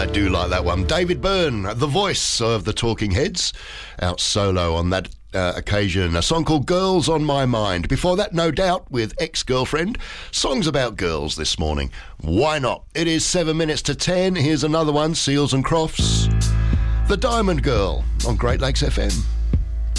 I do like that one. David Byrne, the voice of the Talking Heads, out solo on that occasion. A song called Girls on My Mind. Before that, No Doubt with Ex-Girlfriend. Songs about girls this morning. Why not? It is 7 minutes to 10. Here's another one, Seals and Crofts. The Diamond Girl on Great Lakes FM.